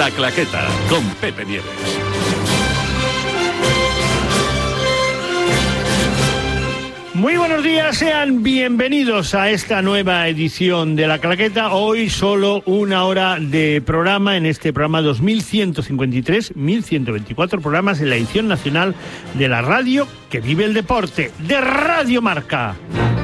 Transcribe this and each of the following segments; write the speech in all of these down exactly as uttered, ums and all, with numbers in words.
La Claqueta, con Pepe Nieves. Muy buenos días, sean bienvenidos a esta nueva edición de La Claqueta. Hoy solo una hora de programa en este programa dos mil ciento cincuenta y tres, mil ciento veinticuatro programas en la edición nacional de la radio que vive el deporte, de Radio Marca.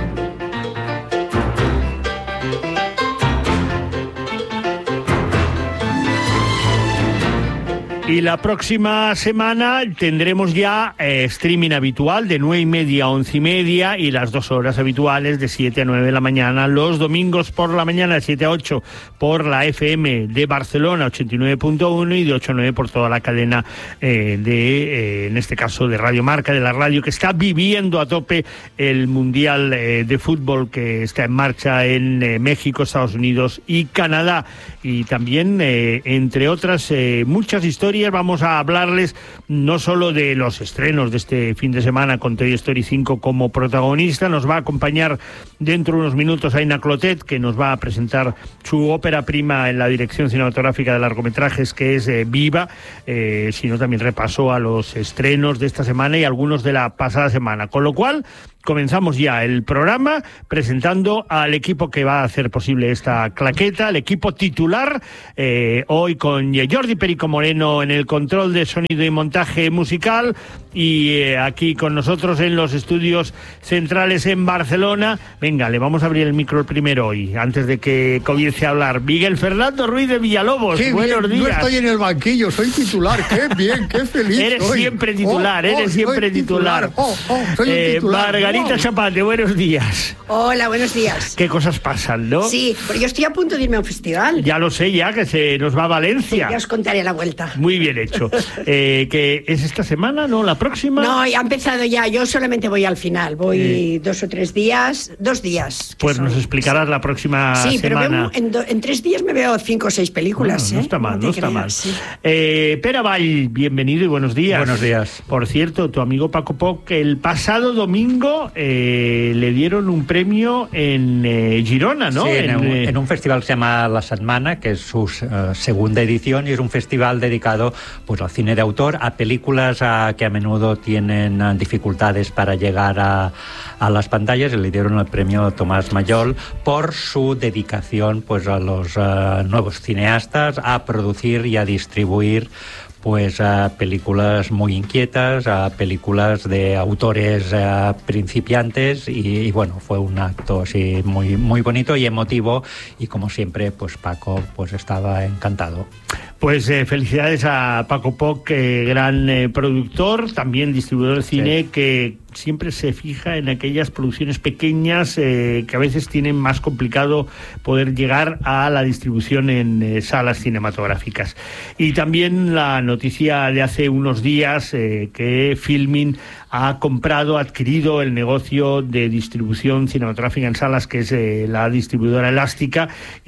Y la próxima semana tendremos ya eh, streaming habitual de nueve y media a once y media y las dos horas habituales de siete a nueve de la mañana. Los domingos por la mañana de siete a ocho por la F M de Barcelona ochenta y nueve punto uno y de ocho a nueve por toda la cadena eh, de, eh, en este caso, de Radio Marca, de la radio que está viviendo a tope el Mundial eh, de Fútbol que está en marcha en eh, México, Estados Unidos y Canadá. Y también, eh, entre otras eh, muchas historias, vamos a hablarles no solo de los estrenos de este fin de semana con Toy Story cinco como protagonista. Nos va a acompañar dentro de unos minutos Aina Clotet, que nos va a presentar su ópera prima en la dirección cinematográfica de largometrajes, que es eh, Viva, eh, sino también repaso a los estrenos de esta semana y algunos de la pasada semana. Con lo cual, comenzamos ya el programa presentando al equipo que va a hacer posible esta claqueta, el equipo titular, eh, hoy con Jordi Perico Moreno en el control de sonido y montaje musical, y eh, aquí con nosotros en los estudios centrales en Barcelona. Venga, le vamos a abrir el micro primero hoy, antes de que comience a hablar. Miguel Fernando Ruiz de Villalobos, qué buenos bien, días. No estoy en el banquillo, soy titular, qué bien, qué feliz. Eres soy. siempre titular, oh, eres oh, siempre titular. titular. Oh, oh, soy un eh, titular. Margarita wow. Chapate, buenos días. Hola, buenos días. ¿Qué cosas pasan, no? Sí, porque yo estoy a punto de irme a un festival. Ya lo sé, ya que se nos va a Valencia. Sí, ya os contaré la vuelta. Muy bien hecho. eh, ¿que es esta semana, no? ¿La próxima? No, ya ha empezado ya. Yo solamente voy al final. Voy eh. dos o tres días. Dos días. Pues nos explicarás sí. la próxima sí, semana. Sí, pero veo, en, do, en tres días me veo cinco o seis películas. Bueno, no ¿eh? está mal, no, no está creas, mal. Sí. Eh, Pere Vall, bienvenido y buenos días. Buenos días. Por cierto, tu amigo Paco Poc, el pasado domingo eh, le dieron un premio en eh, Girona, ¿no? Sí, en, en, un, eh... en un festival que se llama La Setmana, que es su uh, segunda edición, y es un festival dedicado pues al cine de autor, a películas uh, que a menudo tienen uh, dificultades para llegar a, a las pantallas. Y le dieron el premio Tomás Mayol por su dedicación pues a los uh, nuevos cineastas, a producir y a distribuir pues a películas muy inquietas, a películas de autores a principiantes, y, y bueno, fue un acto así muy muy bonito y emotivo, y como siempre pues Paco pues estaba encantado. Pues eh, felicidades a Paco Poc, eh, gran eh, productor, también distribuidor de cine, sí. que siempre se fija en aquellas producciones pequeñas eh, que a veces tienen más complicado poder llegar a la distribución en eh, salas cinematográficas. Y también la noticia de hace unos días eh, que Filmin ha comprado, adquirido el negocio de distribución cinematográfica en salas, que es eh, la distribuidora Elástica,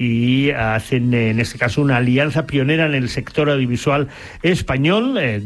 y hacen eh, en este caso una alianza pionera en el sector audiovisual español, eh,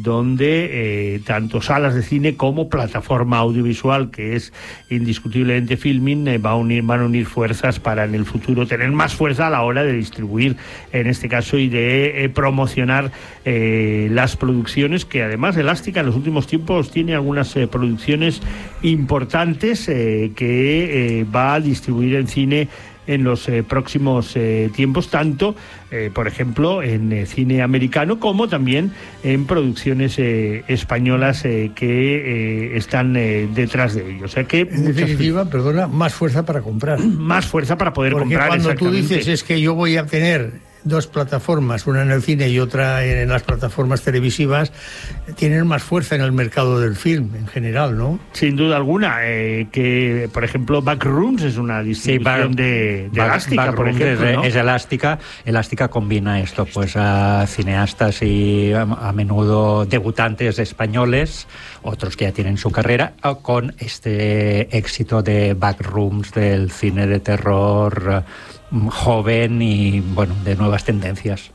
donde eh, tanto salas de cine como plataforma audiovisual, que es indiscutiblemente Filmin, eh, va a unir, van a unir fuerzas para en el futuro tener más fuerza a la hora de distribuir, en este caso, y de eh, promocionar eh, las producciones, que además Elástica en los últimos tiempos tiene algunas eh, producciones importantes eh, que eh, va a distribuir en cine en los eh, próximos eh, tiempos, tanto, eh, por ejemplo, en eh, cine americano, como también en producciones eh, españolas eh, que eh, están eh, detrás de ellos. O sea que, en definitiva, muchas... perdona, más fuerza para comprar. Más fuerza para poder Porque comprar, cuando tú dices es que yo voy a tener dos plataformas, una en el cine y otra en las plataformas televisivas, tienen más fuerza en el mercado del film en general, ¿no? Sin duda alguna, eh, que por ejemplo Backrooms es una distribución sí, de, de Elástica, por ejemplo, es, ¿no? es Elástica. Elástica combina esto, pues a cineastas y a, a menudo debutantes españoles, otros que ya tienen su carrera, con este éxito de Backrooms, del cine de terror joven y bueno, de nuevas tendencias.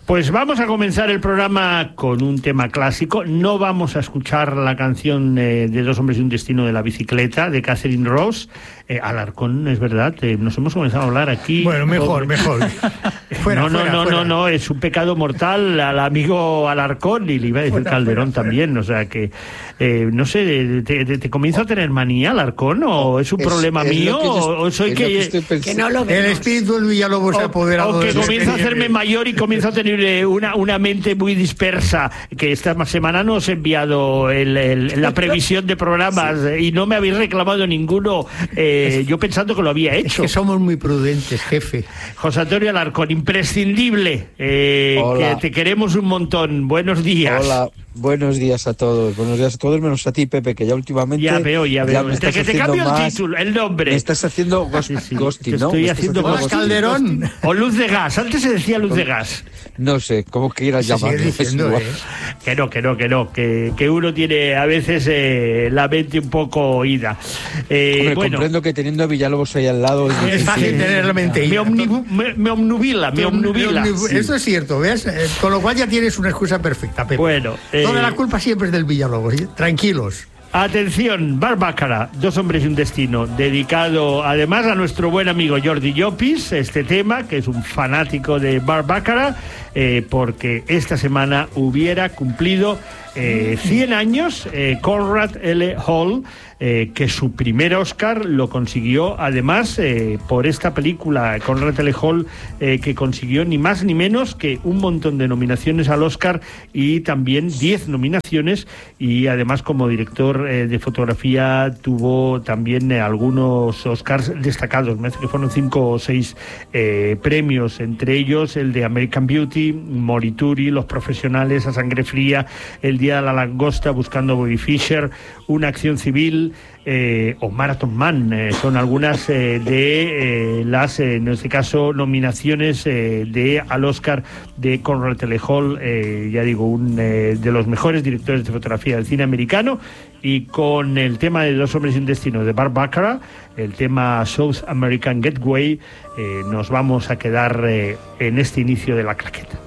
Pues vamos a comenzar el programa con un tema clásico. No vamos a escuchar la canción eh, de Dos hombres y un destino de la bicicleta, de Catherine Ross. Eh, Alarcón, es verdad, eh, nos hemos comenzado a hablar aquí. Bueno, mejor, por... mejor. Fuera, no, no, fuera, no, fuera. no, no, es un pecado mortal al amigo Alarcón, y le iba a decir Fuera, Calderón fuera, también, fuera. O sea que, eh, no sé, ¿te, te, te comienzo a tener manía, Alarcón? ¿O es un Es- problema es lo mío? que yo- ¿O, o soy es lo que...? que estoy Que pensando. no lo El vemos. espíritu del Villalobos se ha apoderado O que de comienza a hacerme mayor y comienza a tener eh, una, una mente muy dispersa, que esta semana no os he enviado el, el- la previsión de programas eh, y no me habéis reclamado ninguno, eh, yo pensando que lo había Es hecho. que somos muy prudentes, jefe. José Antonio Alarcón, imprescindible, eh, Hola. que te queremos un montón. Buenos días. Hola, buenos días a todos. Buenos días a todos, menos a ti, Pepe, que ya últimamente. Ya veo, ya veo. me Te- estás que te haciendo cambio el más- título, el nombre. Me estás haciendo ghost, Sí, sí, ghosting, te ¿no? estoy Me estás haciendo Hola, ghosting. Calderón. O luz de gas, antes se decía luz de gas. No sé, ¿cómo quieras Se sigue llamarlo? diciendo, Es igual. ¿eh? Que no, que no, que no, que, que uno tiene a veces eh, la mente un poco oída. Eh, Hombre, bueno, comprendo que teniendo a Villalobos ahí al lado. Es difícil. fácil tener la mente me, ida. omnibu- me, me omnubila, me omnubila. Eso Sí. es cierto, ¿ves? Eh, Con lo cual ya tienes una excusa perfecta, Pepe. Bueno, eh, Toda la culpa siempre es del Villalobos. ¿sí? Tranquilos. Atención, Barbácara, Dos hombres y un destino, dedicado además a nuestro buen amigo Jordi Llopis, este tema, que es un fanático de Barbácara, eh, porque esta semana hubiera cumplido eh, cien años eh, Conrad L. Hall, eh, que su primer Oscar lo consiguió además eh, por esta película, Conrad L. Hall, eh, que consiguió ni más ni menos que un montón de nominaciones al Oscar y también diez nominaciones, y además como director eh, de fotografía tuvo también eh, algunos Oscars destacados. Me parece que fueron cinco o seis eh, premios, entre ellos el de American Beauty, Morituri, Los Profesionales, A Sangre Fría, El Día de la Langosta, Buscando a Bobby Fischer, Una Acción Civil, eh, o Marathon Man. Eh, son algunas eh, de eh, las, eh, en este caso, nominaciones eh, de al Oscar de Conrad L. Hall, eh, ya digo, un eh, de los mejores directores de fotografía del cine americano, y con el tema de Dos hombres y un destino de Barbácara, el tema South American Gateway, eh, nos vamos a quedar eh, en este inicio de la claqueta.